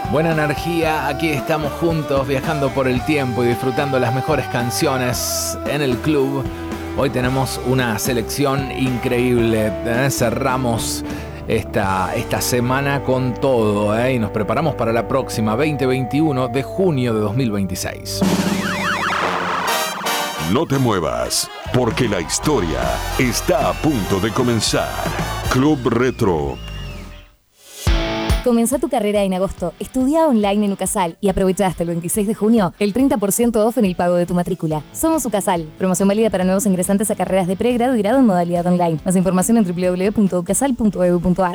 Buena energía, aquí estamos juntos viajando por el tiempo y disfrutando las mejores canciones en el club. Hoy tenemos una selección increíble, cerramos esta semana con todo, y nos preparamos para la próxima 2021 de junio de 2026. No te muevas, porque la historia está a punto de comenzar. Club Retro. Comenzá tu carrera en agosto. Estudia online en UCASAL y aprovecha hasta el 26 de junio el 30% off en el pago de tu matrícula. Somos UCASAL. Promoción válida para nuevos ingresantes a carreras de pregrado y grado en modalidad online. Más información en www.ucasal.edu.ar.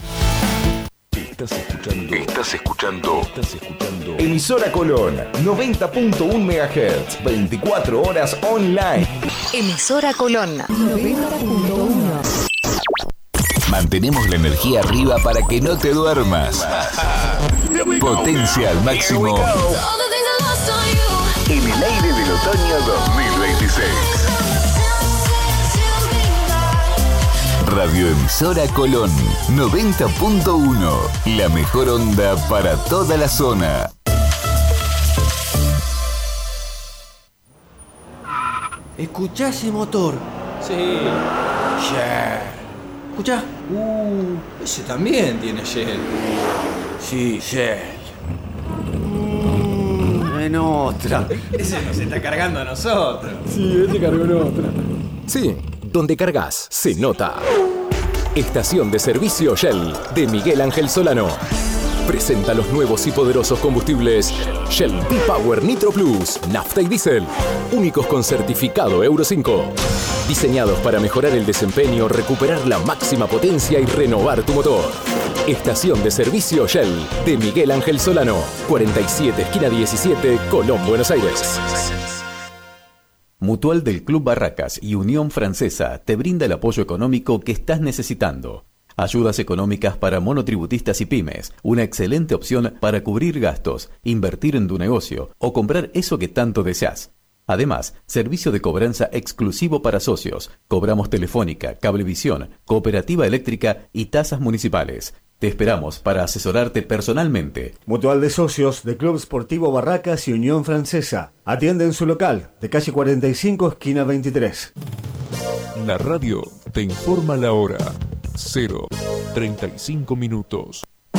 Estás escuchando Emisora Colón, 90.1 MHz, 24 horas online. Emisora Colón, 90.1. Mantenemos la energía arriba para que no te duermas. Potencia al máximo en el aire del otoño 2026. Radioemisora Colón, 90.1. La mejor onda para toda la zona. ¿Escuchá ese motor? Sí. Yeah. ¿Escuchá? Ese también tiene Shell. Sí, Shell. En otra. Ese nos está cargando a nosotros. Sí, este cargó en otra. Sí, donde cargas se nota. Estación de servicio Shell de Miguel Ángel Solano. Presenta los nuevos y poderosos combustibles Shell V-Power Nitro Plus, nafta y diésel, únicos con certificado Euro 5. Diseñados para mejorar el desempeño, recuperar la máxima potencia y renovar tu motor. Estación de servicio Shell de Miguel Ángel Solano, 47, esquina 17, Colón, Buenos Aires. Mutual del Club Barracas y Unión Francesa te brinda el apoyo económico que estás necesitando. Ayudas económicas para monotributistas y pymes, una excelente opción para cubrir gastos, invertir en tu negocio o comprar eso que tanto deseas. Además, servicio de cobranza exclusivo para socios. Cobramos telefónica, cablevisión, cooperativa eléctrica y tasas municipales. Te esperamos para asesorarte personalmente. Mutual de Socios de Club Sportivo Barracas y Unión Francesa. Atiende en su local, de calle 45, esquina 23. La radio te informa la hora. 0:35 minutos.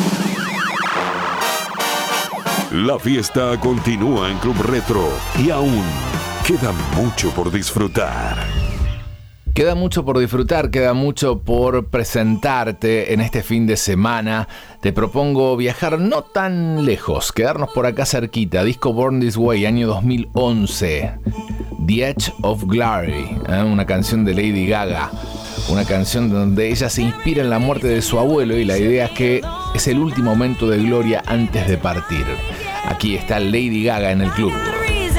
La fiesta continúa en Club Retro y aún queda mucho por disfrutar. Queda mucho por disfrutar, queda mucho por presentarte en este fin de semana. Te propongo viajar no tan lejos, quedarnos por acá cerquita. Disco Born This Way, año 2011. The Edge of Glory, una canción de Lady Gaga. Una canción donde ella se inspira en la muerte de su abuelo y la idea es que es el último momento de gloria antes de partir. Aquí está Lady Gaga en el club.